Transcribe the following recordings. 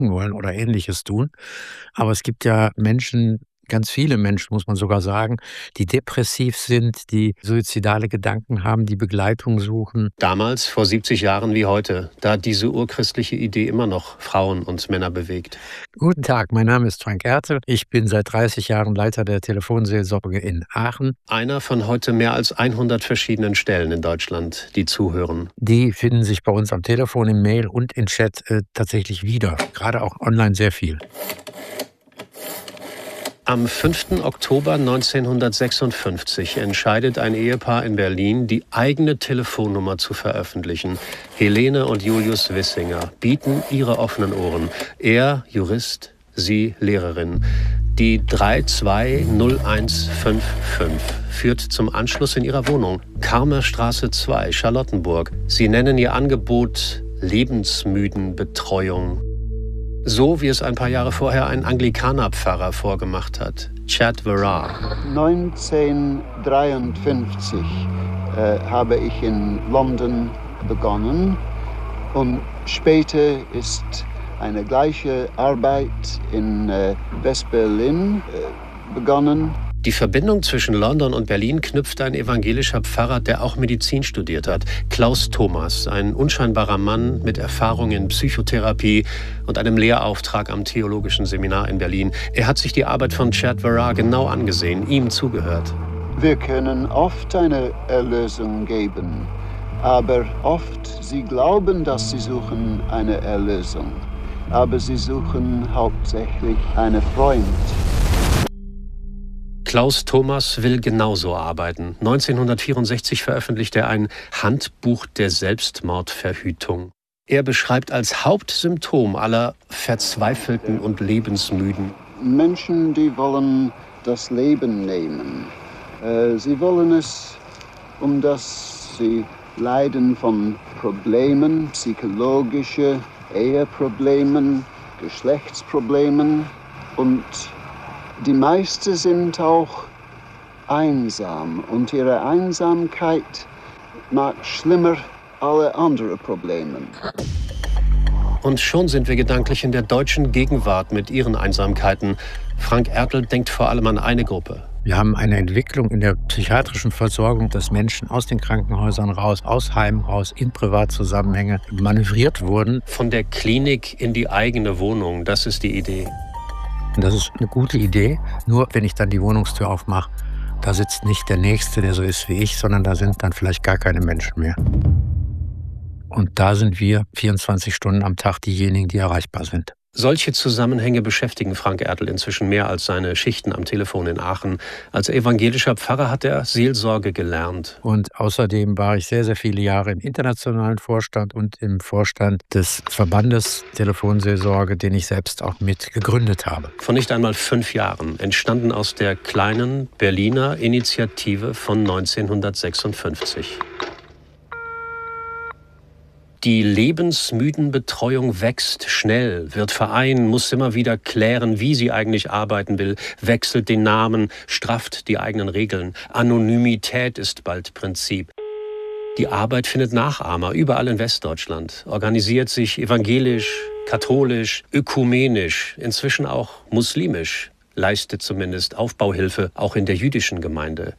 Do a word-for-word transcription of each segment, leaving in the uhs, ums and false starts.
ertränken wollen oder Ähnliches tun. Aber es gibt ja Menschen, ganz viele Menschen, muss man sogar sagen, die depressiv sind, die suizidale Gedanken haben, die Begleitung suchen. Damals, vor siebzig Jahren wie heute, da hat diese urchristliche Idee immer noch Frauen und Männer bewegt. Guten Tag, mein Name ist Frank Ertel. Ich bin seit dreißig Jahren Leiter der Telefonseelsorge in Aachen. Einer von heute mehr als hundert verschiedenen Stellen in Deutschland, die zuhören. Die finden sich bei uns am Telefon, im Mail und im Chat äh, tatsächlich wieder. Gerade auch online sehr viel. Am fünften Oktober neunzehnhundertsechsundfünfzig entscheidet ein Ehepaar in Berlin, die eigene Telefonnummer zu veröffentlichen. Helene und Julius Wissinger bieten ihre offenen Ohren. Er Jurist, sie Lehrerin. Die drei zwei null eins fünf fünf führt zum Anschluss in ihrer Wohnung. Karmerstraße zwei, Charlottenburg. Sie nennen ihr Angebot Lebensmüdenbetreuung. So wie es ein paar Jahre vorher ein Anglikanerpfarrer vorgemacht hat, Chad Verrar. neunzehnhundertdreiundfünfzig äh, habe ich in London begonnen und später ist eine gleiche Arbeit in äh, West-Berlin äh, begonnen. Die Verbindung zwischen London und Berlin knüpft ein evangelischer Pfarrer, der auch Medizin studiert hat. Klaus Thomas, ein unscheinbarer Mann mit Erfahrung in Psychotherapie und einem Lehrauftrag am Theologischen Seminar in Berlin. Er hat sich die Arbeit von Chad Verrar genau angesehen, ihm zugehört. Wir können oft eine Erlösung geben, aber oft sie glauben, dass sie suchen eine Erlösung, aber sie suchen hauptsächlich einen Freund. Klaus Thomas will genauso arbeiten. neunzehnhundertvierundsechzig veröffentlicht er ein Handbuch der Selbstmordverhütung. Er beschreibt als Hauptsymptom aller Verzweifelten und Lebensmüden Menschen, die wollen das Leben nehmen. Äh, sie wollen es, um dass sie leiden von Problemen, psychologische Eheproblemen, Geschlechtsproblemen und die meisten sind auch einsam und ihre Einsamkeit macht schlimmer alle anderen Probleme. Und schon sind wir gedanklich in der deutschen Gegenwart mit ihren Einsamkeiten. Frank Ertel denkt vor allem an eine Gruppe. Wir haben eine Entwicklung in der psychiatrischen Versorgung, dass Menschen aus den Krankenhäusern raus, aus Heimen raus, in Privatzusammenhänge manövriert wurden. Von der Klinik in die eigene Wohnung, das ist die Idee. Das ist eine gute Idee, nur wenn ich dann die Wohnungstür aufmache, da sitzt nicht der Nächste, der so ist wie ich, sondern da sind dann vielleicht gar keine Menschen mehr. Und da sind wir vierundzwanzig Stunden am Tag diejenigen, die erreichbar sind. Solche Zusammenhänge beschäftigen Frank Ertel inzwischen mehr als seine Schichten am Telefon in Aachen. Als evangelischer Pfarrer hat er Seelsorge gelernt. Und außerdem war ich sehr, sehr viele Jahre im internationalen Vorstand und im Vorstand des Verbandes Telefonseelsorge, den ich selbst auch mit gegründet habe. Vor nicht einmal fünf Jahren, entstanden aus der kleinen Berliner Initiative von neunzehnhundertsechsundfünfzig. Die Lebensmüdenbetreuung wächst schnell, wird Verein, muss immer wieder klären, wie sie eigentlich arbeiten will, wechselt den Namen, strafft die eigenen Regeln. Anonymität ist bald Prinzip. Die Arbeit findet Nachahmer überall in Westdeutschland, organisiert sich evangelisch, katholisch, ökumenisch, inzwischen auch muslimisch, leistet zumindest Aufbauhilfe auch in der jüdischen Gemeinde.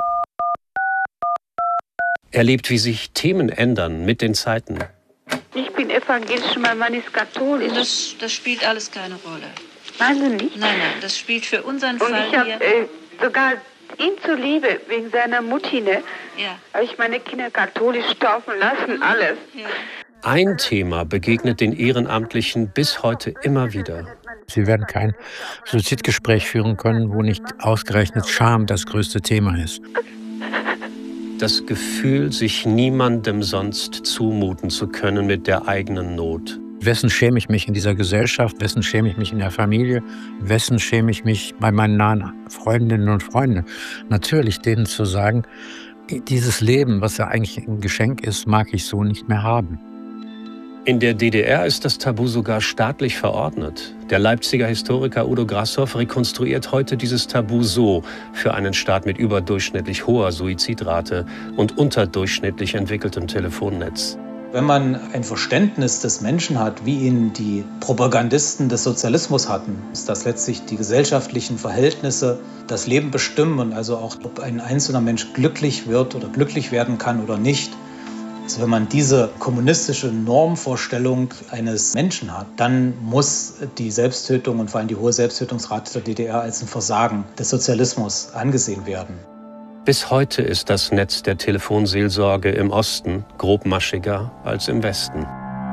Erlebt, wie sich Themen ändern mit den Zeiten. Ich bin evangelisch, mein Mann ist katholisch. Das, das spielt alles keine Rolle. Meinen Sie nicht? Nein, nein, das spielt für unseren Und Fall ich habe hier... äh, sogar ihm zuliebe, wegen seiner Mutti, ne? Ja. Habe ich meine Kinder katholisch taufen lassen, alles. Ja. Ein Thema begegnet den Ehrenamtlichen bis heute immer wieder. Sie werden kein Suizidgespräch führen können, wo nicht ausgerechnet Scham das größte Thema ist. Das Gefühl, sich niemandem sonst zumuten zu können mit der eigenen Not. Wessen schäme ich mich in dieser Gesellschaft? Wessen schäme ich mich in der Familie? Wessen schäme ich mich bei meinen nahen Freundinnen und Freunden? Natürlich denen zu sagen, dieses Leben, was ja eigentlich ein Geschenk ist, mag ich so nicht mehr haben. In der D D R ist das Tabu sogar staatlich verordnet. Der Leipziger Historiker Udo Grassoff rekonstruiert heute dieses Tabu so für einen Staat mit überdurchschnittlich hoher Suizidrate und unterdurchschnittlich entwickeltem Telefonnetz. Wenn man ein Verständnis des Menschen hat, wie ihn die Propagandisten des Sozialismus hatten, dass letztlich die gesellschaftlichen Verhältnisse das Leben bestimmen und also auch, ob ein einzelner Mensch glücklich wird oder glücklich werden kann oder nicht. Also wenn man diese kommunistische Normvorstellung eines Menschen hat, dann muss die Selbsttötung und vor allem die hohe Selbsttötungsrate der D D R als ein Versagen des Sozialismus angesehen werden. Bis heute ist das Netz der Telefonseelsorge im Osten grobmaschiger als im Westen.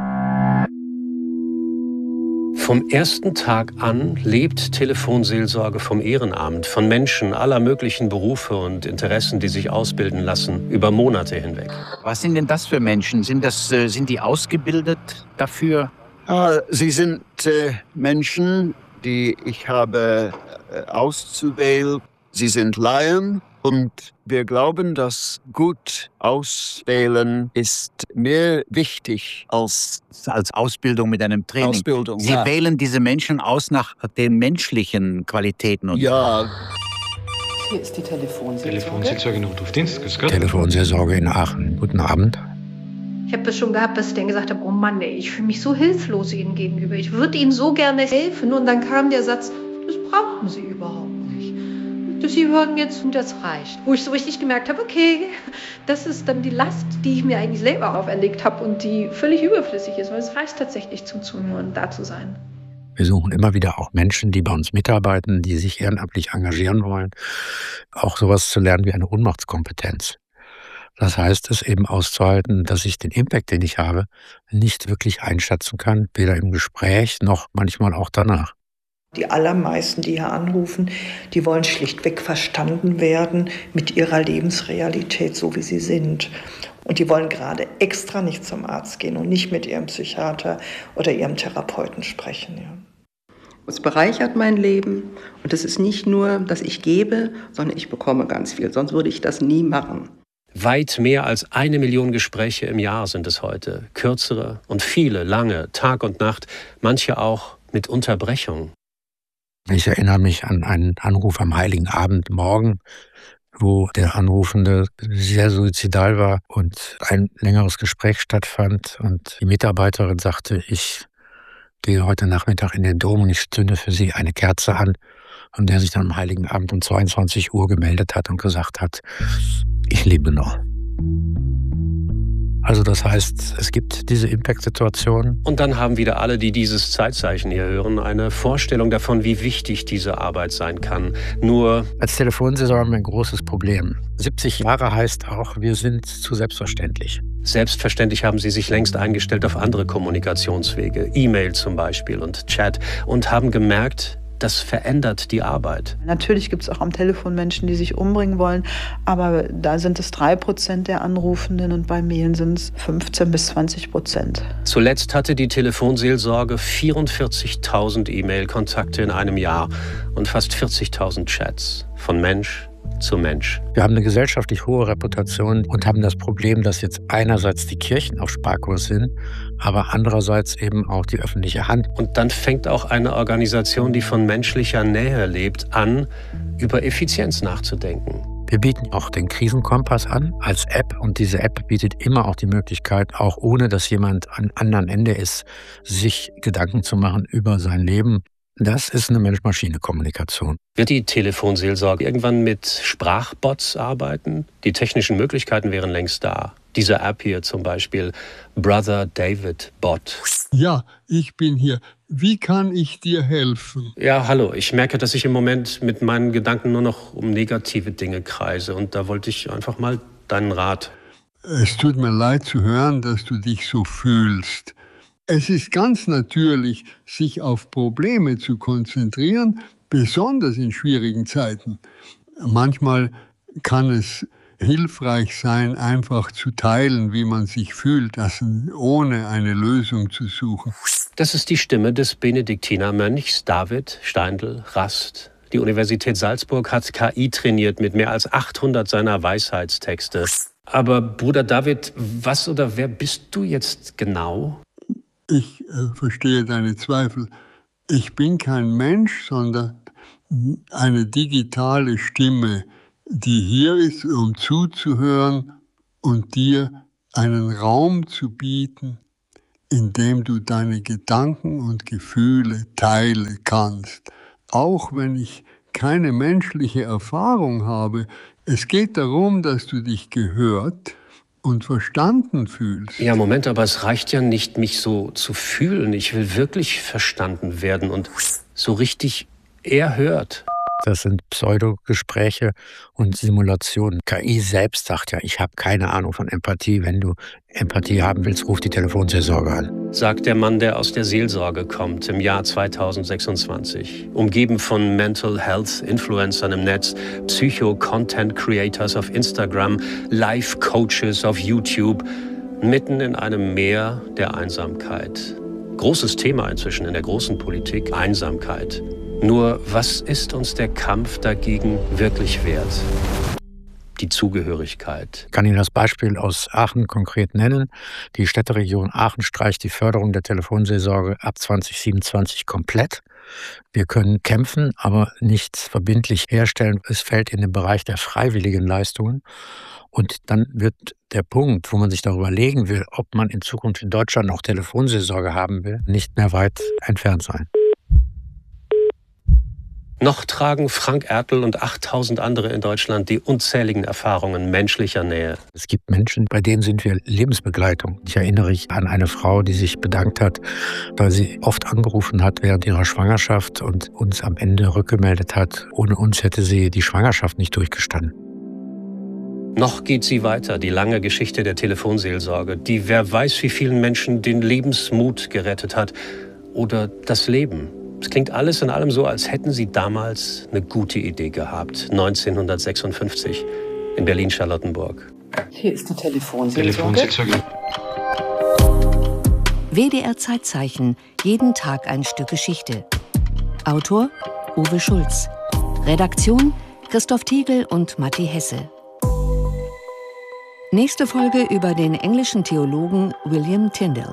Vom ersten Tag an lebt Telefonseelsorge vom Ehrenamt, von Menschen aller möglichen Berufe und Interessen, die sich ausbilden lassen, über Monate hinweg. Was sind denn das für Menschen? Sind, das, äh, sind die ausgebildet dafür? Ah, sie sind äh, Menschen, die ich habe äh, auszuwählen. Sie sind Laien. Und wir glauben, dass gut auswählen ist mehr wichtig als als Ausbildung mit einem Training. Ausbildung. Sie ja. wählen diese Menschen aus nach den menschlichen Qualitäten. Und ja. Hier ist die Telefonseelsorge. Telefonseelsorge Notrufdienst. Grüß Gott. Telefonseelsorge in Aachen. Guten Abend. Ich habe das schon gehabt, dass ich dann gesagt habe, oh Mann, ey, ich fühle mich so hilflos Ihnen gegenüber. Ich würde Ihnen so gerne helfen. Und dann kam der Satz, das brauchen Sie überhaupt nicht. Sie hören jetzt und das reicht. Wo ich so richtig gemerkt habe, okay, das ist dann die Last, die ich mir eigentlich selber auferlegt habe und die völlig überflüssig ist, weil es reicht tatsächlich zuzuhören, da zu sein. Wir suchen immer wieder auch Menschen, die bei uns mitarbeiten, die sich ehrenamtlich engagieren wollen, auch sowas zu lernen wie eine Ohnmachtskompetenz. Das heißt, es eben auszuhalten, dass ich den Impact, den ich habe, nicht wirklich einschätzen kann, weder im Gespräch noch manchmal auch danach. Die allermeisten, die hier anrufen, die wollen schlichtweg verstanden werden mit ihrer Lebensrealität, so wie sie sind. Und die wollen gerade extra nicht zum Arzt gehen und nicht mit ihrem Psychiater oder ihrem Therapeuten sprechen. Ja. Es bereichert mein Leben und es ist nicht nur, dass ich gebe, sondern ich bekomme ganz viel, sonst würde ich das nie machen. Weit mehr als eine Million Gespräche im Jahr sind es heute. Kürzere und viele, lange, Tag und Nacht, manche auch mit Unterbrechung. Ich erinnere mich an einen Anruf am Heiligen Abend morgen, wo der Anrufende sehr suizidal war und ein längeres Gespräch stattfand und die Mitarbeiterin sagte, ich gehe heute Nachmittag in den Dom und ich zünde für Sie eine Kerze an, und der sich dann am Heiligen Abend um zweiundzwanzig Uhr gemeldet hat und gesagt hat, ich lebe noch. Also das heißt, es gibt diese Impact-Situation. Und dann haben wieder alle, die dieses Zeitzeichen hier hören, eine Vorstellung davon, wie wichtig diese Arbeit sein kann. Nur als Telefonseelsorger haben wir ein großes Problem. siebzig Jahre heißt auch, wir sind zu selbstverständlich. Selbstverständlich haben sie sich längst eingestellt auf andere Kommunikationswege, E-Mail zum Beispiel und Chat, und haben gemerkt, das verändert die Arbeit. Natürlich gibt es auch am Telefon Menschen, die sich umbringen wollen, aber da sind es drei Prozent der Anrufenden und bei Mailen sind es fünfzehn bis zwanzig Prozent. Zuletzt hatte die Telefonseelsorge vierundvierzigtausend E-Mail-Kontakte in einem Jahr und fast vierzigtausend Chats von Mensch zu Mensch. Wir haben eine gesellschaftlich hohe Reputation und haben das Problem, dass jetzt einerseits die Kirchen auf Sparkurs sind, aber andererseits eben auch die öffentliche Hand. Und dann fängt auch eine Organisation, die von menschlicher Nähe lebt, an, über Effizienz nachzudenken. Wir bieten auch den Krisenkompass an als App, und diese App bietet immer auch die Möglichkeit, auch ohne dass jemand am anderen Ende ist, sich Gedanken zu machen über sein Leben. Das ist eine Mensch-Maschine-Kommunikation. Wird die Telefonseelsorge irgendwann mit Sprachbots arbeiten? Die technischen Möglichkeiten wären längst da. Diese App hier zum Beispiel, Brother David Bot. Ja, ich bin hier. Wie kann ich dir helfen? Ja, hallo. Ich merke, dass ich im Moment mit meinen Gedanken nur noch um negative Dinge kreise. Und da wollte ich einfach mal deinen Rat. Es tut mir leid zu hören, dass du dich so fühlst. Es ist ganz natürlich, sich auf Probleme zu konzentrieren, besonders in schwierigen Zeiten. Manchmal kann es hilfreich sein, einfach zu teilen, wie man sich fühlt, also ohne eine Lösung zu suchen. Das ist die Stimme des Benediktinermönchs David Steindl Rast. Die Universität Salzburg hat K I trainiert mit mehr als achthundert seiner Weisheitstexte. Aber Bruder David, was oder wer bist du jetzt genau? Ich äh, verstehe deine Zweifel. Ich bin kein Mensch, sondern eine digitale Stimme, die hier ist, um zuzuhören und dir einen Raum zu bieten, in dem du deine Gedanken und Gefühle teilen kannst. Auch wenn ich keine menschliche Erfahrung habe, es geht darum, dass du dich gehört und verstanden fühlst. Ja, Moment, aber es reicht ja nicht, mich so zu fühlen. Ich will wirklich verstanden werden und so richtig erhört. Das sind Pseudogespräche und Simulationen. K I selbst sagt ja, ich habe keine Ahnung von Empathie. Wenn du Empathie haben willst, ruf die Telefonseelsorge an. Sagt der Mann, der aus der Seelsorge kommt, im Jahr zweitausendsechsundzwanzig. Umgeben von Mental Health Influencern im Netz, Psycho-Content Creators auf Instagram, Life-Coaches auf YouTube, mitten in einem Meer der Einsamkeit. Großes Thema inzwischen in der großen Politik, Einsamkeit. Nur, was ist uns der Kampf dagegen wirklich wert? Die Zugehörigkeit. Ich kann Ihnen das Beispiel aus Aachen konkret nennen. Die Städteregion Aachen streicht die Förderung der Telefonseelsorge ab zwanzig siebenundzwanzig komplett. Wir können kämpfen, aber nichts verbindlich herstellen. Es fällt in den Bereich der freiwilligen Leistungen. Und dann wird der Punkt, wo man sich darüber legen will, ob man in Zukunft in Deutschland noch Telefonseelsorge haben will, nicht mehr weit entfernt sein. Noch tragen Frank Ertl und achttausend andere in Deutschland die unzähligen Erfahrungen menschlicher Nähe. Es gibt Menschen, bei denen sind wir Lebensbegleitung. Ich erinnere mich an eine Frau, die sich bedankt hat, weil sie oft angerufen hat während ihrer Schwangerschaft und uns am Ende rückgemeldet hat, ohne uns hätte sie die Schwangerschaft nicht durchgestanden. Noch geht sie weiter, die lange Geschichte der Telefonseelsorge, die wer weiß wie vielen Menschen den Lebensmut gerettet hat oder das Leben. Es klingt alles in allem so, als hätten sie damals eine gute Idee gehabt, neunzehnhundertsechsundfünfzig in Berlin-Charlottenburg. Hier ist eine Telefonseelsorge. W D R Zeitzeichen, jeden Tag ein Stück Geschichte. Autor Uwe Schulz. Redaktion Christoph Tiegel und Matti Hesse. Nächste Folge über den englischen Theologen William Tyndale.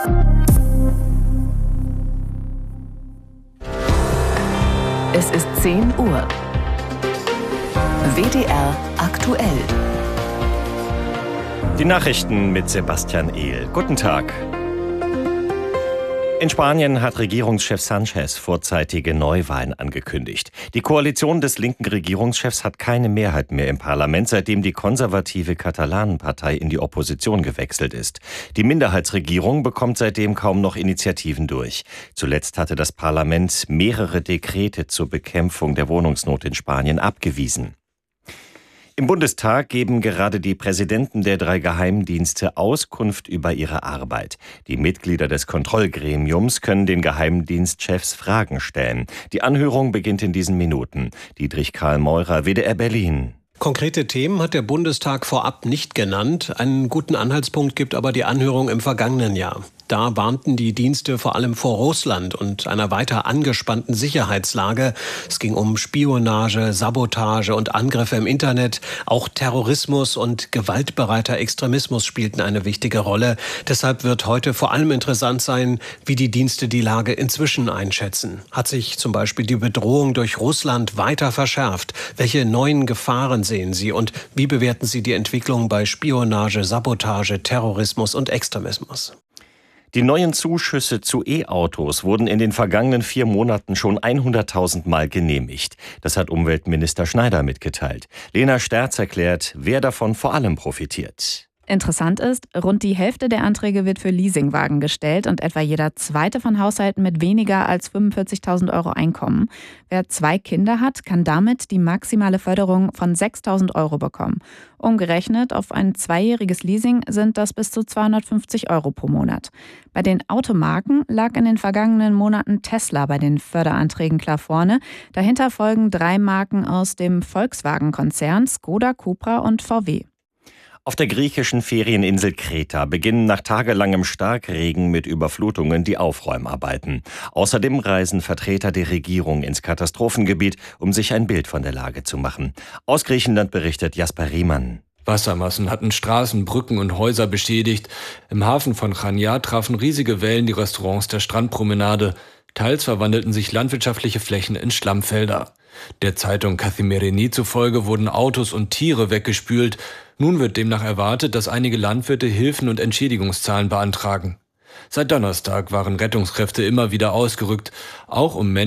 Es ist zehn Uhr. W D R aktuell. Die Nachrichten mit Sebastian Ehl. Guten Tag. In Spanien hat Regierungschef Sánchez vorzeitige Neuwahlen angekündigt. Die Koalition des linken Regierungschefs hat keine Mehrheit mehr im Parlament, seitdem die konservative Katalanenpartei in die Opposition gewechselt ist. Die Minderheitsregierung bekommt seitdem kaum noch Initiativen durch. Zuletzt hatte das Parlament mehrere Dekrete zur Bekämpfung der Wohnungsnot in Spanien abgewiesen. Im Bundestag geben gerade die Präsidenten der drei Geheimdienste Auskunft über ihre Arbeit. Die Mitglieder des Kontrollgremiums können den Geheimdienstchefs Fragen stellen. Die Anhörung beginnt in diesen Minuten. Dietrich Karl Meurer, W D R Berlin. Konkrete Themen hat der Bundestag vorab nicht genannt. Einen guten Anhaltspunkt gibt aber die Anhörung im vergangenen Jahr. Da warnten die Dienste vor allem vor Russland und einer weiter angespannten Sicherheitslage. Es ging um Spionage, Sabotage und Angriffe im Internet. Auch Terrorismus und gewaltbereiter Extremismus spielten eine wichtige Rolle. Deshalb wird heute vor allem interessant sein, wie die Dienste die Lage inzwischen einschätzen. Hat sich zum Beispiel die Bedrohung durch Russland weiter verschärft? Welche neuen Gefahren sehen Sie und wie bewerten Sie die Entwicklung bei Spionage, Sabotage, Terrorismus und Extremismus? Die neuen Zuschüsse zu E-Autos wurden in den vergangenen vier Monaten schon hunderttausend Mal genehmigt. Das hat Umweltminister Schneider mitgeteilt. Lena Sterz erklärt, wer davon vor allem profitiert. Interessant ist, rund die Hälfte der Anträge wird für Leasingwagen gestellt und etwa jeder zweite von Haushalten mit weniger als fünfundvierzigtausend Euro Einkommen. Wer zwei Kinder hat, kann damit die maximale Förderung von sechstausend Euro bekommen. Umgerechnet auf ein zweijähriges Leasing sind das bis zu zweihundertfünfzig Euro pro Monat. Bei den Automarken lag in den vergangenen Monaten Tesla bei den Förderanträgen klar vorne. Dahinter folgen drei Marken aus dem Volkswagen-Konzern, Skoda, Cupra und V W. Auf der griechischen Ferieninsel Kreta beginnen nach tagelangem Starkregen mit Überflutungen die Aufräumarbeiten. Außerdem reisen Vertreter der Regierung ins Katastrophengebiet, um sich ein Bild von der Lage zu machen. Aus Griechenland berichtet Jasper Riemann. Wassermassen hatten Straßen, Brücken und Häuser beschädigt. Im Hafen von Chania trafen riesige Wellen die Restaurants der Strandpromenade. Teils verwandelten sich landwirtschaftliche Flächen in Schlammfelder. Der Zeitung Kathimerini zufolge wurden Autos und Tiere weggespült. Nun wird demnach erwartet, dass einige Landwirte Hilfen und Entschädigungszahlen beantragen. Seit Donnerstag waren Rettungskräfte immer wieder ausgerückt, auch um Menschen